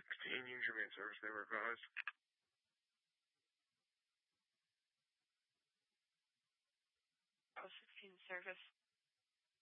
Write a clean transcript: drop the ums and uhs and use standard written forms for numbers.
16, usually in service, they were advised. Oh, 16 service.